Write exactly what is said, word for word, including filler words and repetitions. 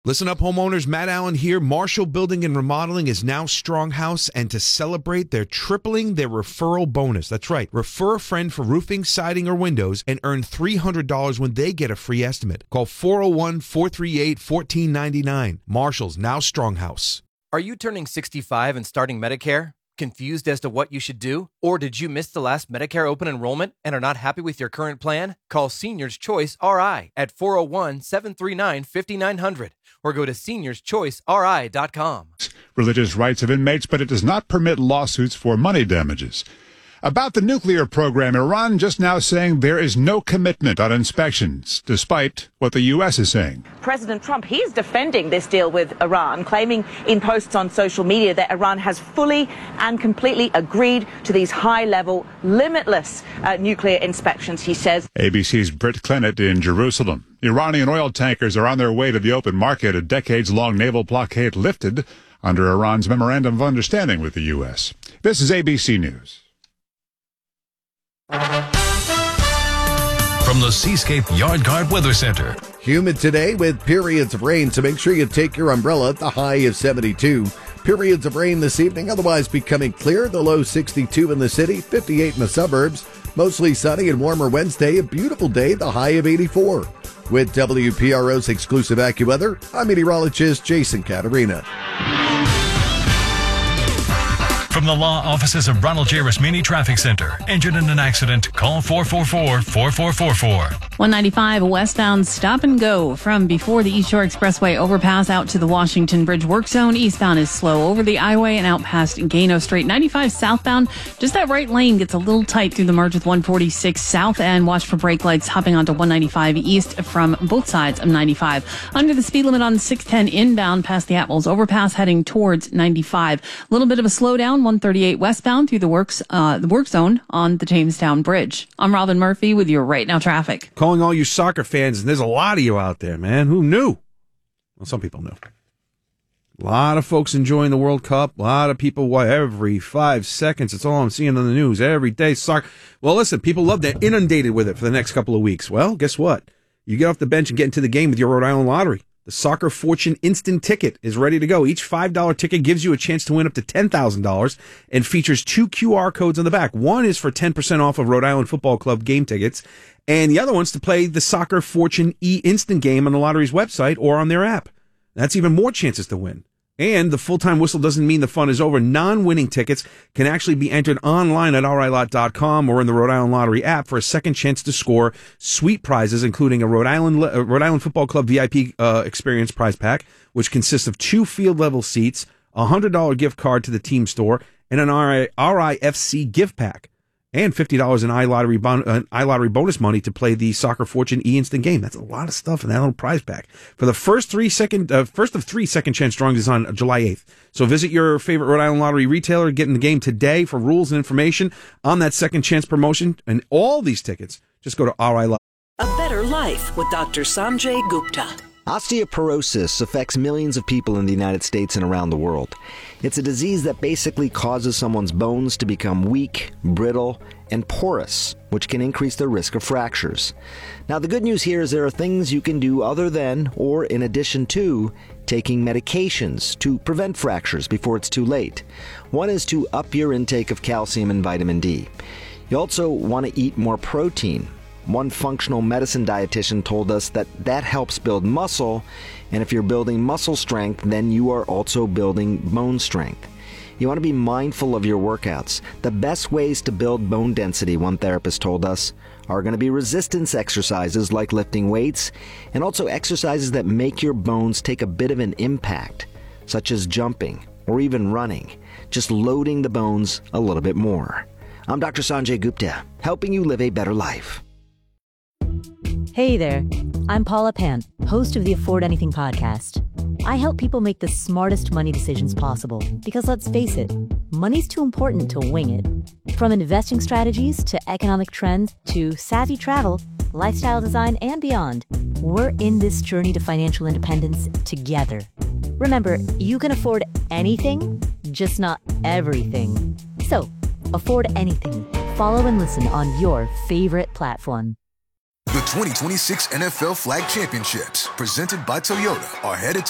Listen up, homeowners. Matt Allen here. Marshall Building and Remodeling is now Stronghouse, and to celebrate, they're tripling their referral bonus. That's right. Refer a friend for roofing, siding, or windows and earn three hundred dollars when they get a free estimate. Call four oh one, four three eight, one four nine nine. Marshall's now Stronghouse. Are you turning sixty-five and starting Medicare? Confused as to what you should do? Or did you miss the last Medicare open enrollment and are not happy with your current plan? Call Seniors Choice R I at four oh one, seven three nine, five nine zero zero or go to seniors choice r i dot com. Religious rights of inmates, but it does not permit lawsuits for money damages. About the nuclear program, Iran just now saying there is no commitment on inspections, despite what the U S is saying. President Trump, he's defending this deal with Iran, claiming in posts on social media that Iran has fully and completely agreed to these high-level, limitless uh, nuclear inspections, he says. A B C's Britt Clennett in Jerusalem. Iranian oil tankers are on their way to the open market, a decades-long naval blockade lifted under Iran's memorandum of understanding with the U S. This is A B C News. From the Seascape Yard Guard Weather Center. Humid today with periods of rain, so make sure you take your umbrella at the high of seventy-two. Periods of rain this evening, otherwise becoming clear. The low sixty-two in the city, fifty-eight in the suburbs. Mostly sunny and warmer Wednesday, a beautiful day, the high of eighty-four. With W P R O's exclusive AccuWeather, I'm meteorologist Jason Caterina. From the law offices of Ronald J. Rasmini Traffic Center. Injured in an accident? Call four four four, four four four four. one ninety-five westbound stop and go from before the East Shore Expressway overpass out to the Washington Bridge work zone. Eastbound is slow over the I-Way and out past Gano Street. ninety-five southbound, just that right lane gets a little tight through the merge with one forty-six south, and watch for brake lights hopping onto one ninety-five east from both sides of ninety-five. Under the speed limit on six ten inbound past the Atwells overpass heading towards ninety-five. A little bit of a slowdown, one thirty-eight westbound through the works uh, the work zone on the Jamestown Bridge. I'm Robin Murphy with your Right Now traffic. Calling all you soccer fans, and there's a lot of you out there, man. Who knew? Well, some people knew. A lot of folks enjoying the World Cup. A lot of people, what, every five seconds. It's all I'm seeing on the news every day. Soccer. Well, listen, people love that. Inundated with it for the next couple of weeks. Well, guess what? You get off the bench and get into the game with your Rhode Island Lottery. The Soccer Fortune Instant Ticket is ready to go. Each five dollar ticket gives you a chance to win up to ten thousand dollars and features two Q R codes on the back. One is for ten percent off of Rhode Island Football Club game tickets, and the other one's to play the Soccer Fortune E-Instant game on the lottery's website or on their app. That's even more chances to win. And the full-time whistle doesn't mean the fun is over. Non-winning tickets can actually be entered online at r i lot dot com or in the Rhode Island Lottery app for a second chance to score sweet prizes, including a Rhode Island uh, Rhode Island Football Club V I P uh, experience prize pack, which consists of two field-level seats, a one hundred dollars gift card to the team store, and an R I F C gift pack, and fifty dollars in iLottery, bon- uh, iLottery bonus money to play the Soccer Fortune E-Instant game. That's a lot of stuff in that little prize pack. For the first three second, uh, first of three second chance drawings is on July eighth. So visit your favorite Rhode Island Lottery retailer, get in the game today for rules and information on that second chance promotion. And all these tickets, just go to R I Lot. A better life with Doctor Sanjay Gupta. Osteoporosis affects millions of people in the United States and around the world. It's a disease that basically causes someone's bones to become weak, brittle, and porous, which can increase their risk of fractures. Now, the good news here is there are things you can do other than, or in addition to, taking medications to prevent fractures before it's too late. One is to up your intake of calcium and vitamin D. You also want to eat more protein. One functional medicine dietitian told us that that helps build muscle, and if you're building muscle strength, then you are also building bone strength. You want to be mindful of your workouts. The best ways to build bone density, one therapist told us, are going to be resistance exercises like lifting weights, and also exercises that make your bones take a bit of an impact, such as jumping or even running, just loading the bones a little bit more. I'm Doctor Sanjay Gupta, helping you live a better life. Hey there, I'm Paula Pant, host of the Afford Anything podcast. I help people make the smartest money decisions possible because, let's face it, money's too important to wing it. From investing strategies to economic trends to savvy travel, lifestyle design, and beyond, we're in this journey to financial independence together. Remember, you can afford anything, just not everything. So, afford anything. Follow and listen on your favorite platform. The twenty twenty-six N F L Flag Championships, presented by Toyota, are headed to